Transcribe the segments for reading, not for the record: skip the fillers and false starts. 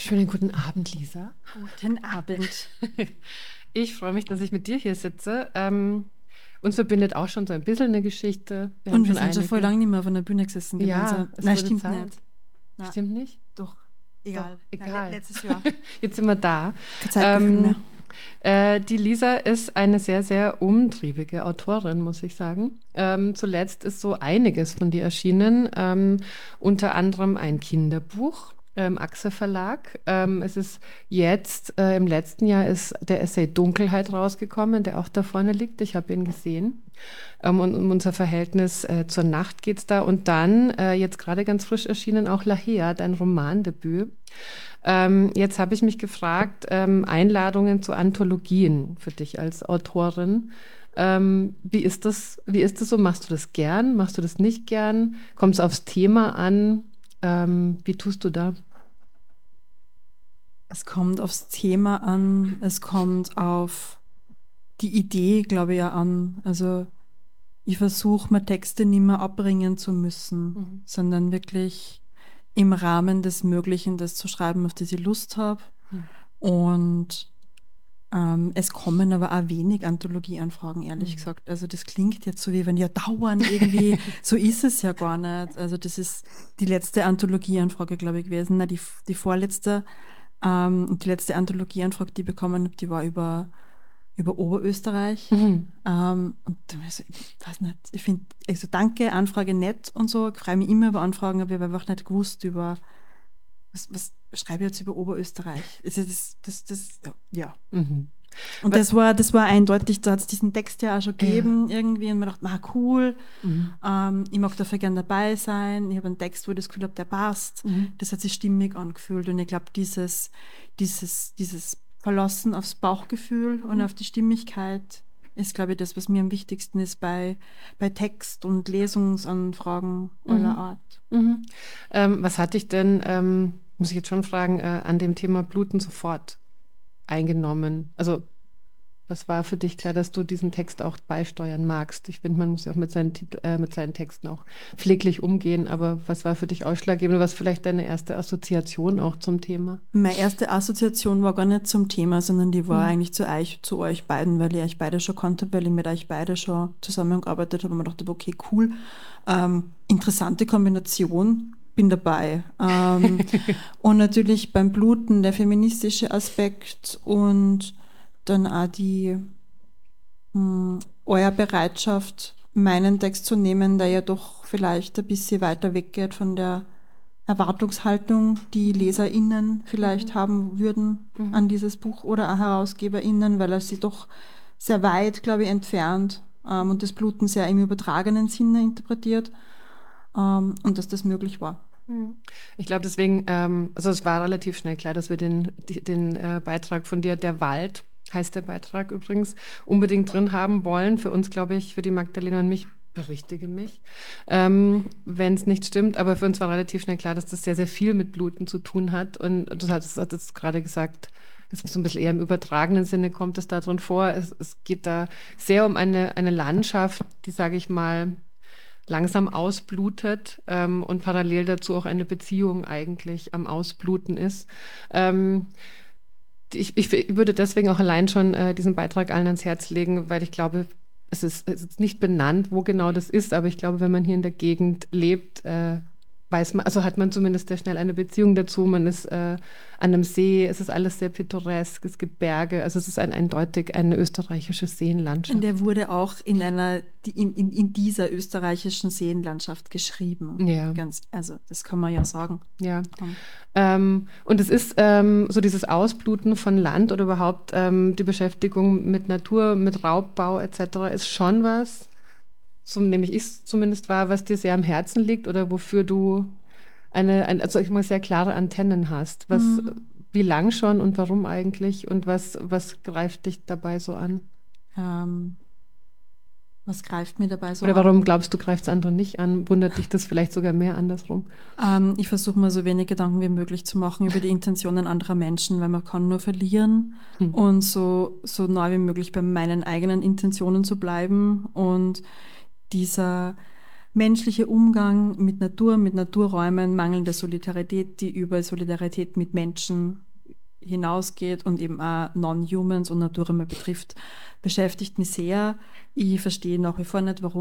Schönen guten Abend, Lisa. Guten Abend. Ich freue mich, dass ich mit dir hier sitze. Uns verbindet auch schon so ein bisschen eine Geschichte. Wir haben Und wir schon sind schon voll einige. lange nicht mehr auf einer Bühne gesessen Ja, gemeinsam. es Nein, wurde stimmt Zeit. nicht. Nein, Stimmt nicht? doch. Doch, Egal. Nein, egal. letztes Jahr. Jetzt sind wir da. Kein Zeitgefühl Ähm, mehr. Die Lisa ist eine sehr, sehr umtriebige Autorin, muss ich sagen. Zuletzt ist so einiges von dir erschienen, unter anderem ein Kinderbuch. Achse Verlag. Es ist jetzt, im letzten Jahr ist der Essay Dunkelheit rausgekommen, der auch da vorne liegt. Ich habe ihn gesehen. Und um unser Verhältnis zur Nacht geht es da. Und dann, jetzt gerade ganz frisch erschienen, auch Lahea, dein Romandebüt. Jetzt habe ich mich gefragt, Einladungen zu Anthologien für dich als Autorin. Wie ist das so? Machst du das gern? Machst du das nicht gern? Kommt es aufs Thema an? Wie tust du da? Es kommt aufs Thema an, es kommt auf die Idee, glaube ich, ja an. Also ich versuche mir Texte nicht mehr abbringen zu müssen, Mhm. sondern wirklich im Rahmen des Möglichen das zu schreiben, auf das ich Lust habe. Mhm. Und es kommen aber auch wenig Anthologieanfragen, ehrlich gesagt. Also das klingt jetzt so, wie wenn ja dauernd irgendwie, so ist es ja gar nicht. Also das ist die letzte Anthologieanfrage, glaube ich, gewesen. Na, die vorletzte und die letzte Anthologieanfrage, die ich bekommen habe, die war über Oberösterreich. Mhm. Und also, ich weiß nicht, ich finde, also danke, Anfrage nett und so, ich freue mich immer über Anfragen, aber ich habe einfach nicht gewusst über, was schreibe ich jetzt über Oberösterreich? Also ja. Mhm. Und das war eindeutig, da hat es diesen Text ja auch schon gegeben irgendwie und man dachte, cool, Mhm. ich mag dafür gerne dabei sein, ich habe einen Text, wo ich das Gefühl habe, der passt, Mhm. das hat sich stimmig angefühlt und ich glaube, dieses Verlassen aufs Bauchgefühl und auf die Stimmigkeit ist, glaube ich, das, was mir am wichtigsten ist bei Text und Lesungsanfragen aller Mhm. Art. Mhm. Was hat dich denn, muss ich jetzt schon fragen, an dem Thema Bluten sofort eingenommen? Also, was war für dich klar, dass du diesen Text auch beisteuern magst? Ich finde, man muss ja auch mit seinen Texten auch pfleglich umgehen, aber was war für dich ausschlaggebend? Was vielleicht deine erste Assoziation auch zum Thema? Meine erste Assoziation war gar nicht zum Thema, sondern die war Mhm. eigentlich zu euch beiden, weil ich euch beide schon kannte, weil ich mit euch beide schon zusammengearbeitet habe und mir dachte, okay, cool, interessante Kombination, bin dabei. Und natürlich beim Bluten der feministische Aspekt und dann auch eure Bereitschaft, meinen Text zu nehmen, der ja doch vielleicht ein bisschen weiter weggeht von der Erwartungshaltung, die LeserInnen vielleicht haben würden Mhm. an dieses Buch oder auch HerausgeberInnen, weil er sie doch sehr weit, glaube ich, entfernt und das Bluten sehr im übertragenen Sinne interpretiert und dass das möglich war. Mhm. Ich glaube, deswegen, also es war relativ schnell klar, dass wir den Beitrag von dir, Der Wald, heißt der Beitrag übrigens, unbedingt drin haben wollen. Für uns, glaube ich, für die Magdalena und mich, berichtige mich, wenn es nicht stimmt. Aber für uns war relativ schnell klar, dass das sehr, sehr viel mit Bluten zu tun hat. Und du hattest es gerade gesagt, das ist so ein bisschen eher im übertragenen Sinne kommt es da drin vor. Es geht da sehr um eine Landschaft, die, sage ich mal, langsam ausblutet und parallel dazu auch eine Beziehung eigentlich am Ausbluten ist. Ähm, ich würde deswegen auch allein schon diesen Beitrag allen ans Herz legen, weil ich glaube, es ist nicht benannt, wo genau das ist, aber ich glaube, wenn man hier in der Gegend lebt, weiß man, also hat man zumindest sehr schnell eine Beziehung dazu. Man ist an einem See, es ist alles sehr pittoresk, es gibt Berge, also es ist eindeutig eine österreichische Und Seenlandschaft. der wurde auch in dieser österreichischen Seenlandschaft geschrieben. Ja. Also das kann man ja sagen. Ja, und es ist so dieses Ausbluten von Land oder überhaupt die Beschäftigung mit Natur, mit Raubbau etc. ist schon was, so nehme ich es zumindest wahr, was dir sehr am Herzen liegt oder wofür du also ich mal sehr klare Antennen hast. Mhm. Wie lang schon und warum eigentlich und was greift dich dabei so an? Ähm, Was greift mir dabei so Oder warum an? glaubst du, greift es andere nicht an? Wundert dich das vielleicht sogar mehr andersrum? Ich versuche mir so wenig Gedanken wie möglich zu machen über die Intentionen anderer Menschen, weil man kann nur verlieren Hm. und so nah wie möglich bei meinen eigenen Intentionen zu bleiben und dieser menschliche Umgang mit Natur, mit Naturräumen, mangelnde Solidarität, die über Solidarität mit Menschen hinausgeht und eben auch Non-Humans und Naturräume betrifft, beschäftigt mich sehr. Ich verstehe nach wie vor nicht,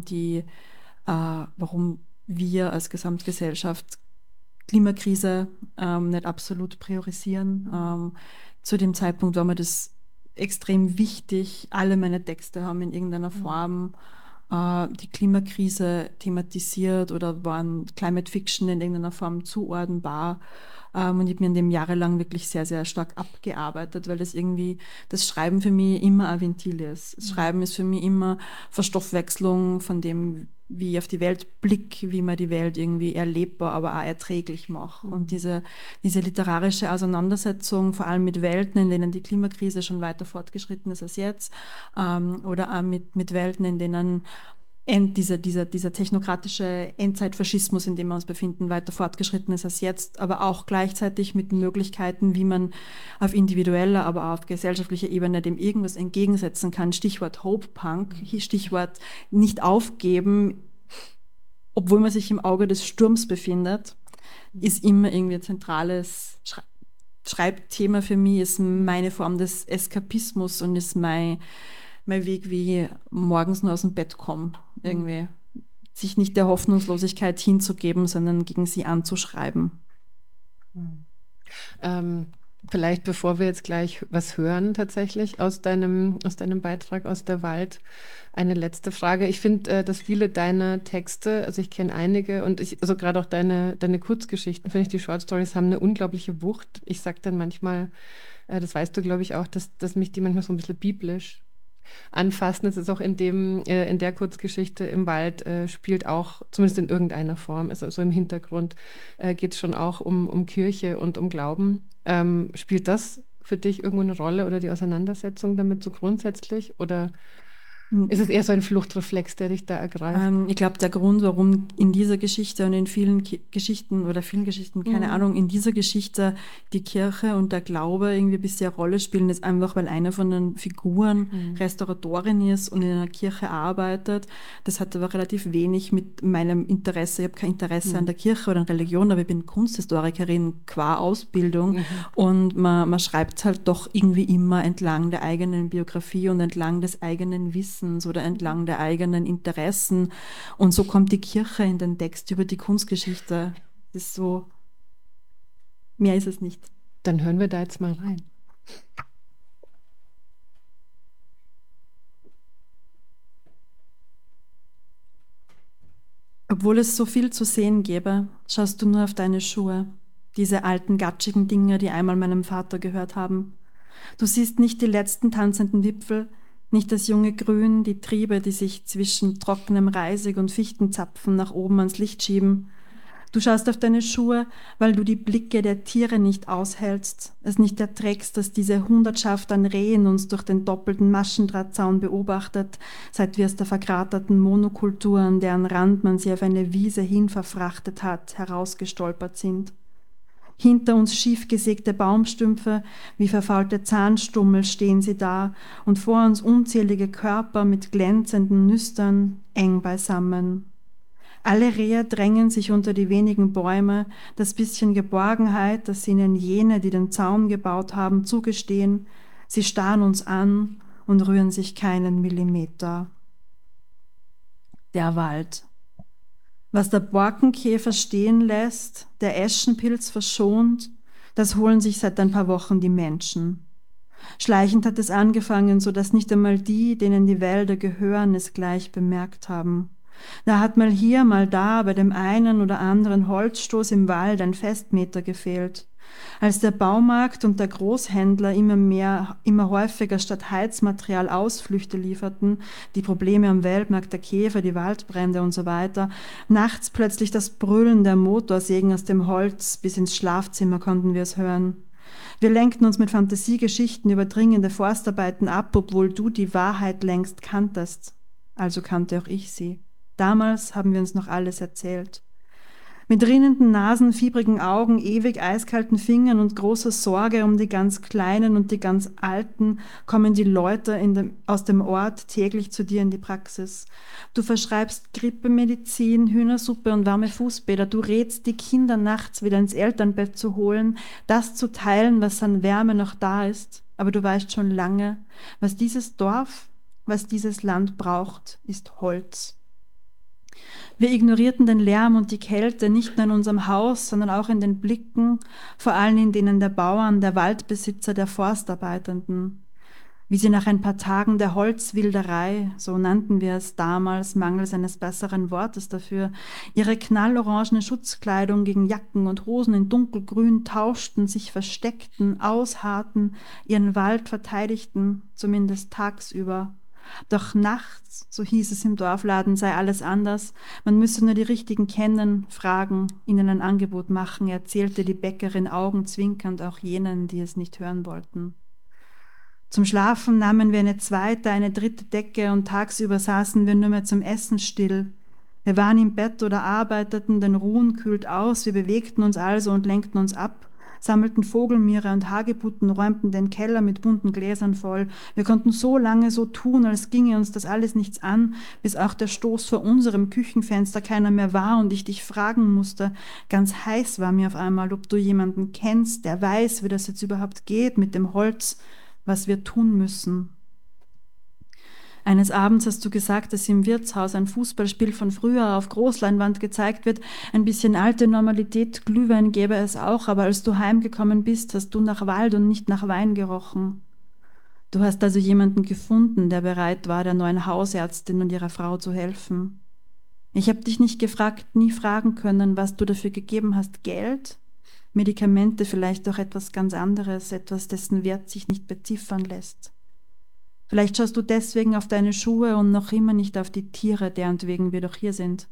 warum wir als Gesamtgesellschaft Klimakrise nicht absolut priorisieren. Zu dem Zeitpunkt war mir das extrem wichtig. Alle meine Texte haben in irgendeiner Form die Klimakrise thematisiert oder waren Climate Fiction in irgendeiner Form zuordnenbar. Und ich habe mir in dem jahrelang wirklich sehr, sehr stark abgearbeitet, weil das Schreiben für mich immer ein Ventil ist. Das Schreiben ist für mich immer Verstoffwechslung von dem, wie ich auf die Welt blicke, wie man die Welt irgendwie erlebbar, aber auch erträglich macht. Und diese literarische Auseinandersetzung, vor allem mit Welten, in denen die Klimakrise schon weiter fortgeschritten ist als jetzt, oder auch mit Welten, in denen dieser technokratische Endzeitfaschismus, in dem wir uns befinden, weiter fortgeschritten ist als jetzt, aber auch gleichzeitig mit Möglichkeiten, wie man auf individueller, aber auch auf gesellschaftlicher Ebene dem irgendwas entgegensetzen kann. Stichwort Hope Punk, Stichwort nicht aufgeben, obwohl man sich im Auge des Sturms befindet, ist immer irgendwie ein zentrales Schreibthema für mich, ist meine Form des Eskapismus und ist mein Weg, wie ich morgens nur aus dem Bett komme. Irgendwie sich nicht der Hoffnungslosigkeit hinzugeben, sondern gegen sie anzuschreiben. Vielleicht, bevor wir jetzt gleich was hören, tatsächlich aus deinem Beitrag aus der Wald, eine letzte Frage. Ich finde, dass viele deiner Texte, also ich kenne einige und also gerade auch deine Kurzgeschichten, finde ich, die Short Stories haben eine unglaubliche Wucht. Ich sage dann manchmal, das weißt du, glaube ich, auch, dass mich die manchmal so ein bisschen biblisch anfassen. Es ist auch in der Kurzgeschichte im Wald spielt auch, zumindest in irgendeiner Form, also so im Hintergrund, geht es schon auch um Kirche und um Glauben. Spielt das für dich irgendwo eine Rolle oder die Auseinandersetzung damit so grundsätzlich? Oder ist es eher so ein Fluchtreflex, der dich da ergreift? Ich glaube, der Grund, warum in dieser Geschichte und in vielen Geschichten, keine Ahnung, in dieser Geschichte die Kirche und der Glaube irgendwie ein bisschen eine Rolle spielen, ist einfach, weil eine von den Figuren Restauratorin ist und in einer Kirche arbeitet. Das hat aber relativ wenig mit meinem Interesse. Ich habe kein Interesse an der Kirche oder an Religion, aber ich bin Kunsthistorikerin qua Ausbildung und man schreibt halt doch irgendwie immer entlang der eigenen Biografie und entlang des eigenen Wissens oder entlang der eigenen Interessen. Und so kommt die Kirche in den Text über die Kunstgeschichte. Das ist so, mehr ist es nicht. Dann hören wir da jetzt mal rein. Obwohl es so viel zu sehen gäbe, schaust du nur auf deine Schuhe, diese alten, gatschigen Dinger, die einmal meinem Vater gehört haben. Du siehst nicht die letzten tanzenden Wipfel, nicht das junge Grün, die Triebe, die sich zwischen trockenem Reisig und Fichtenzapfen nach oben ans Licht schieben. Du schaust auf deine Schuhe, weil du die Blicke der Tiere nicht aushältst, es nicht erträgst, dass diese Hundertschaft an Rehen uns durch den doppelten Maschendrahtzaun beobachtet, seit wir aus der verkraterten Monokultur, an deren Rand man sie auf eine Wiese hin verfrachtet hat, herausgestolpert sind. Hinter uns schief gesägte Baumstümpfe, wie verfaulte Zahnstummel stehen sie da und vor uns unzählige Körper mit glänzenden Nüstern eng beisammen. Alle Rehe drängen sich unter die wenigen Bäume, das bisschen Geborgenheit, das ihnen jene, die den Zaun gebaut haben, zugestehen. Sie starren uns an und rühren sich keinen Millimeter. Der Wald. Was der Borkenkäfer stehen lässt, der Eschenpilz verschont, das holen sich seit ein paar Wochen die Menschen. Schleichend hat es angefangen, so dass nicht einmal die, denen die Wälder gehören, es gleich bemerkt haben. Da hat mal hier, mal da bei dem einen oder anderen Holzstoß im Wald ein Festmeter gefehlt. Als der Baumarkt und der Großhändler immer häufiger statt Heizmaterial Ausflüchte lieferten, die Probleme am Weltmarkt der Käfer, die Waldbrände und so weiter, nachts plötzlich das Brüllen der Motorsägen aus dem Holz, bis ins Schlafzimmer konnten wir es hören. Wir lenkten uns mit Fantasiegeschichten über dringende Forstarbeiten ab, obwohl du die Wahrheit längst kanntest. Also kannte auch ich sie. Damals haben wir uns noch alles erzählt. Mit rinnenden Nasen, fiebrigen Augen, ewig eiskalten Fingern und großer Sorge um die ganz Kleinen und die ganz Alten kommen die Leute aus dem Ort täglich zu dir in die Praxis. Du verschreibst Grippemedizin, Hühnersuppe und warme Fußbäder. Du rätst die Kinder nachts wieder ins Elternbett zu holen, das zu teilen, was an Wärme noch da ist. Aber du weißt schon lange, was dieses Dorf, was dieses Land braucht, ist Holz. Wir ignorierten den Lärm und die Kälte nicht nur in unserem Haus, sondern auch in den Blicken, vor allem in denen der Bauern, der Waldbesitzer, der Forstarbeitenden. Wie sie nach ein paar Tagen der Holzwilderei, so nannten wir es damals, mangels eines besseren Wortes dafür, ihre knallorangene Schutzkleidung gegen Jacken und Hosen in dunkelgrün tauschten, sich versteckten, ausharrten, ihren Wald verteidigten, zumindest tagsüber. Doch nachts, so hieß es im Dorfladen, sei alles anders. Man müsse nur die Richtigen kennen, fragen, ihnen ein Angebot machen, erzählte die Bäckerin augenzwinkernd auch jenen, die es nicht hören wollten. Zum Schlafen nahmen wir eine zweite, eine dritte Decke und tagsüber saßen wir nur mehr zum Essen still. Wir waren im Bett oder arbeiteten, denn Ruhen kühlt aus, wir bewegten uns also und lenkten uns ab, sammelten Vogelmiere und Hagebutten, räumten den Keller mit bunten Gläsern voll. Wir konnten so lange so tun, als ginge uns das alles nichts an, bis auch der Stoß vor unserem Küchenfenster keiner mehr war und ich dich fragen musste. Ganz heiß war mir auf einmal, ob du jemanden kennst, der weiß, wie das jetzt überhaupt geht mit dem Holz, was wir tun müssen. Eines Abends hast du gesagt, dass im Wirtshaus ein Fußballspiel von früher auf Großleinwand gezeigt wird. Ein bisschen alte Normalität, Glühwein gäbe es auch, aber als du heimgekommen bist, hast du nach Wald und nicht nach Wein gerochen. Du hast also jemanden gefunden, der bereit war, der neuen Hausärztin und ihrer Frau zu helfen. Ich habe dich nicht gefragt, nie fragen können, was du dafür gegeben hast. Geld? Medikamente, vielleicht auch etwas ganz anderes, etwas, dessen Wert sich nicht beziffern lässt. Vielleicht schaust du deswegen auf deine Schuhe und noch immer nicht auf die Tiere, deren wegen wir doch hier sind.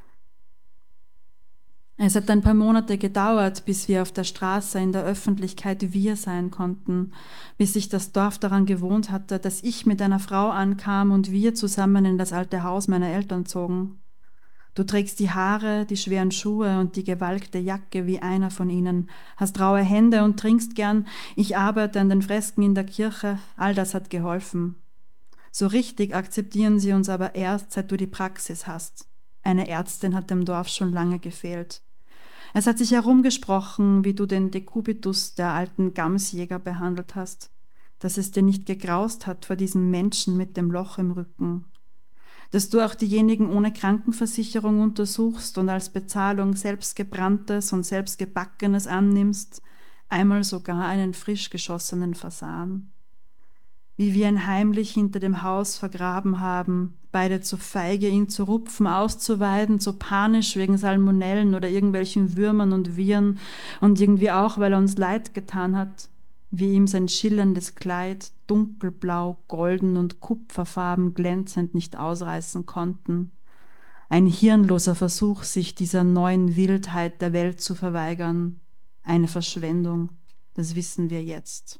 Es hat ein paar Monate gedauert, bis wir auf der Straße in der Öffentlichkeit wir sein konnten, bis sich das Dorf daran gewohnt hatte, dass ich mit einer Frau ankam und wir zusammen in das alte Haus meiner Eltern zogen. Du trägst die Haare, die schweren Schuhe und die gewalkte Jacke wie einer von ihnen, hast raue Hände und trinkst gern. Ich arbeite an den Fresken in der Kirche, all das hat geholfen. So richtig akzeptieren sie uns aber erst, seit du die Praxis hast. Eine Ärztin hat dem Dorf schon lange gefehlt. Es hat sich herumgesprochen, wie du den Dekubitus der alten Gamsjäger behandelt hast, dass es dir nicht gegraust hat vor diesem Menschen mit dem Loch im Rücken, dass du auch diejenigen ohne Krankenversicherung untersuchst und als Bezahlung selbstgebranntes und selbstgebackenes annimmst, einmal sogar einen frisch geschossenen Fasan. Wie wir ihn heimlich hinter dem Haus vergraben haben, beide zu feige, ihn zu rupfen, auszuweiden, zu panisch wegen Salmonellen oder irgendwelchen Würmern und Viren und irgendwie auch, weil er uns leid getan hat, wie ihm sein schillerndes Kleid dunkelblau, golden und kupferfarben glänzend nicht ausreißen konnten. Ein hirnloser Versuch, sich dieser neuen Wildheit der Welt zu verweigern. Eine Verschwendung, das wissen wir jetzt.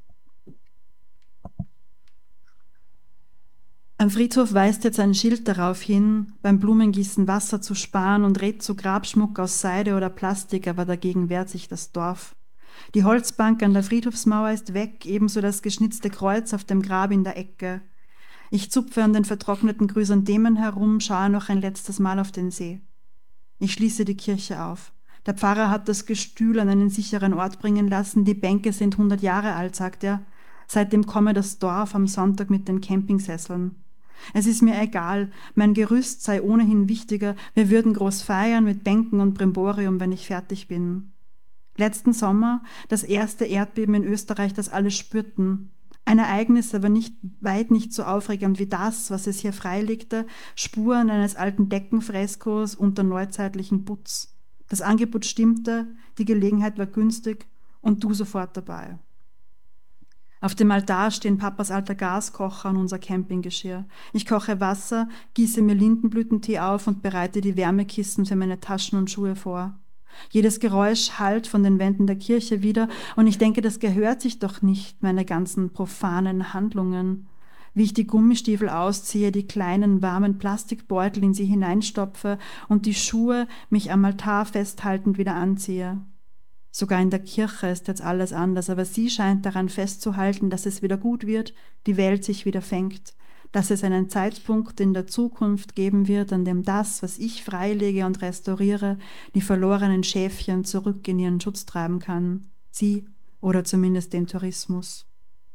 Am Friedhof weist jetzt ein Schild darauf hin, beim Blumengießen Wasser zu sparen und rät zu Grabschmuck aus Seide oder Plastik, aber dagegen wehrt sich das Dorf. Die Holzbank an der Friedhofsmauer ist weg, ebenso das geschnitzte Kreuz auf dem Grab in der Ecke. Ich zupfe an den vertrockneten Chrysanthemen herum, schaue noch ein letztes Mal auf den See. Ich schließe die Kirche auf. Der Pfarrer hat das Gestühl an einen sicheren Ort bringen lassen, die Bänke sind 100 Jahre alt, sagt er. Seitdem komme das Dorf am Sonntag mit den Campingsesseln. Es ist mir egal, mein Gerüst sei ohnehin wichtiger, wir würden groß feiern mit Bänken und Brimborium, wenn ich fertig bin. Letzten Sommer das erste Erdbeben in Österreich, das alle spürten. Ein Ereignis, aber weit nicht so aufregend wie das, was es hier freilegte, Spuren eines alten Deckenfreskos unter neuzeitlichen Putz. Das Angebot stimmte, die Gelegenheit war günstig und du sofort dabei. Auf dem Altar stehen Papas alter Gaskocher und unser Campinggeschirr. Ich koche Wasser, gieße mir Lindenblütentee auf und bereite die Wärmekissen für meine Taschen und Schuhe vor. Jedes Geräusch hallt von den Wänden der Kirche wieder und ich denke, das gehört sich doch nicht, meine ganzen profanen Handlungen. wie ich die Gummistiefel ausziehe, die kleinen warmen Plastikbeutel in sie hineinstopfe und die Schuhe mich am Altar festhaltend wieder anziehe. Sogar in der Kirche ist jetzt alles anders, aber sie scheint daran festzuhalten, dass es wieder gut wird, die Welt sich wieder fängt, dass es einen Zeitpunkt in der Zukunft geben wird, an dem das, was ich freilege und restauriere, die verlorenen Schäfchen zurück in ihren Schutz treiben kann. Sie oder zumindest den Tourismus.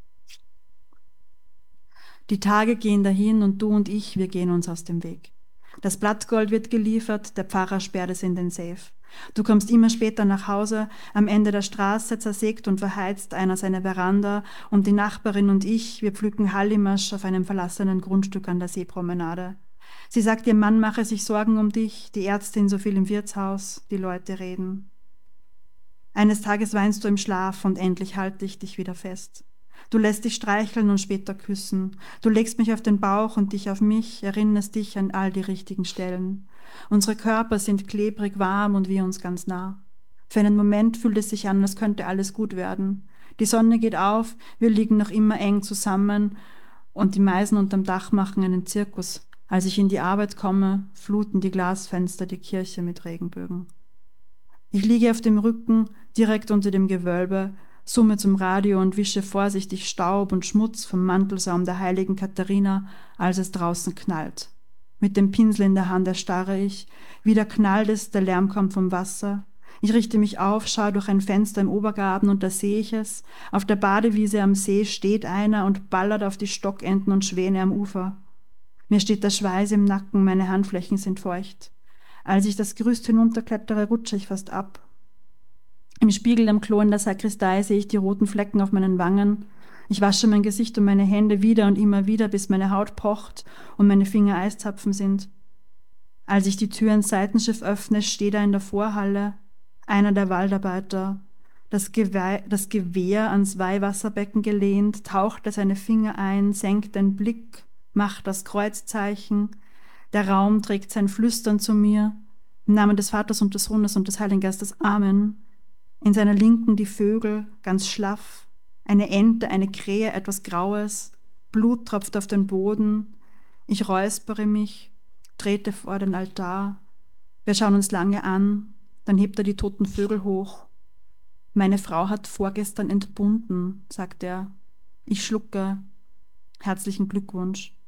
Die Tage gehen dahin und du und ich, wir gehen uns aus dem Weg. Das Blattgold wird geliefert, der Pfarrer sperrt es in den Safe. Du kommst immer später nach Hause, am Ende der Straße zersägt und verheizt einer seine Veranda und die Nachbarin und ich, wir pflücken Hallimasch auf einem verlassenen Grundstück an der Seepromenade. Sie sagt, ihr Mann mache sich Sorgen um dich, die Ärztin so viel im Wirtshaus, die Leute reden. Eines Tages weinst du im Schlaf und endlich halte ich dich wieder fest. Du lässt dich streicheln und später küssen. Du legst mich auf den Bauch und dich auf mich, erinnerst dich an all die richtigen Stellen. Unsere Körper sind klebrig warm und wir uns ganz nah. Für einen Moment fühlt es sich an, als könnte alles gut werden. Die Sonne geht auf, wir liegen noch immer eng zusammen und die Meisen unterm Dach machen einen Zirkus. Als ich in die Arbeit komme, fluten die Glasfenster die Kirche mit Regenbögen. Ich liege auf dem Rücken, direkt unter dem Gewölbe, summe zum Radio und wische vorsichtig Staub und Schmutz vom Mantelsaum der heiligen Katharina, als es draußen knallt. Mit dem Pinsel in der Hand erstarre ich, wieder knallt es, der Lärm kommt vom Wasser. Ich richte mich auf, schaue durch ein Fenster im Obergarten und da sehe ich es. Auf der Badewiese am See steht einer und ballert auf die Stockenten und Schwäne am Ufer. Mir steht der Schweiß im Nacken, meine Handflächen sind feucht. Als ich das Gerüst hinunterklettere, rutsche ich fast ab. Im Spiegel am Klo in der Sakristei sehe ich die roten Flecken auf meinen Wangen. Ich wasche mein Gesicht und meine Hände wieder und immer wieder, bis meine Haut pocht und meine Finger Eiszapfen sind. Als ich die Tür ins Seitenschiff öffne, steht er in der Vorhalle, einer der Waldarbeiter, das Gewehr ans Weihwasserbecken gelehnt, tauchte seine Finger ein, senkt den Blick, macht das Kreuzzeichen. Der Raum trägt sein Flüstern zu mir. Im Namen des Vaters und des Sohnes und des Heiligen Geistes. Amen. In seiner Linken die Vögel, ganz schlaff, eine Ente, eine Krähe, etwas Graues, Blut tropft auf den Boden. Ich räuspere mich, trete vor den Altar. Wir schauen uns lange an, dann hebt er die toten Vögel hoch. Meine Frau hat vorgestern entbunden, sagt er. Ich schlucke. Herzlichen Glückwunsch.